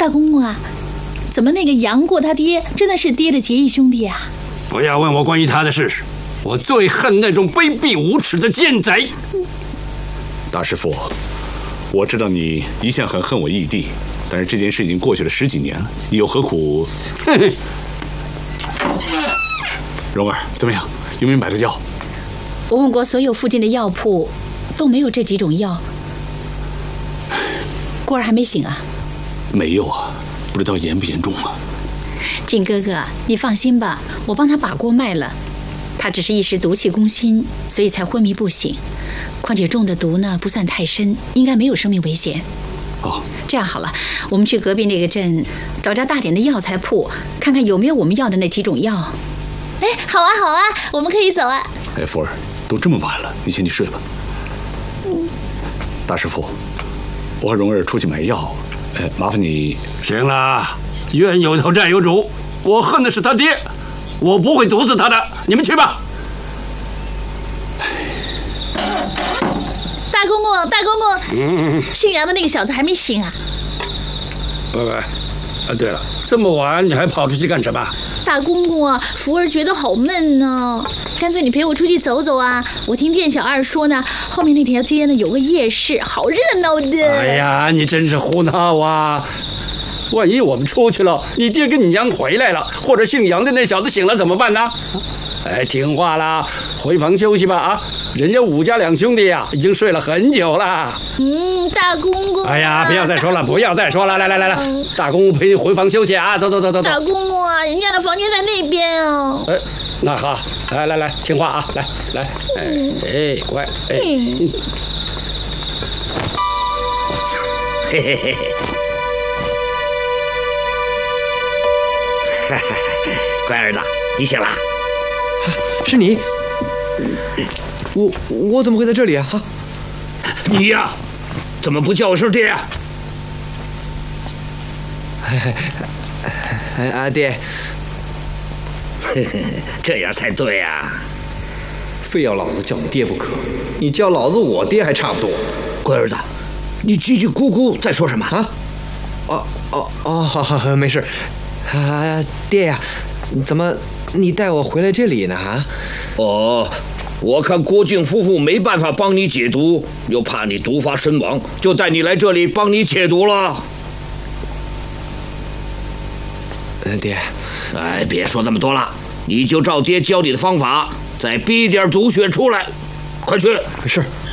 大公公啊，怎么那个杨过他爹真的是爹的结义兄弟啊？ 不要问我关于他的事，我最恨那种卑鄙无耻的贱贼。 大师父，我知道你一向很恨我义弟，但是这件事已经过去了10几年了，你又何苦？ 哼哼。 蓉儿，怎么样？有没有买到药？ 我问过所有附近的药铺，都没有这几种药。过儿还没醒啊？ 没有啊，不知道严不严重啊。 靖哥哥，你放心吧，我帮他把锅卖了。他只是一时毒气攻心，所以才昏迷不醒。况且中的毒呢不算太深，应该没有生命危险。 哦， 这样好了，我们去隔壁那个镇找家大点的药材铺，看看有没有我们要的那几种药。 哎，好啊好啊，我们可以走啊。 哎，福儿，都这么晚了，你先去睡吧。大师傅，我和蓉儿出去买药，麻烦你。 行了，冤有头债有主，我恨的是他爹，我不会毒死他的，你们去吧。 大公公，大公公，姓杨的那个小子还没醒啊？ 对了，这么晚你还跑出去干什么？ 大公公啊，福儿觉得好闷呢，干脆你陪我出去走走啊！我听店小二说呢，后面那条街呢有个夜市，好热闹的。 哎呀，你真是胡闹啊！万一我们出去了，你爹跟你娘回来了，或者姓杨的那小子醒了怎么办呢？哎，听话啦，回房休息吧啊！人家武家两兄弟呀，已经睡了很久了。 大公公。 哎呀，不要再说了，不要再说了，来，大公公陪你回房休息啊，走。 大公公啊，人家的房间在那边啊。 那好，来，听话啊，来，乖， 嘿嘿嘿，乖儿子，你醒了？ 是你？我怎么会在这里啊？ 你呀，怎么不叫我声爹呀？ 爹， 这样才对呀！ 非要老子叫你爹不可，你叫老子我爹还差不多。 乖儿子，你叽叽咕咕在说什么啊？没事。爹呀，怎么你带我回来这里呢？ 我看郭靖夫妇没办法帮你解毒，又怕你毒发身亡，就带你来这里帮你解毒了。 爹， 别说那么多了，你就照爹教你的方法，再逼点毒血出来，快去。 是。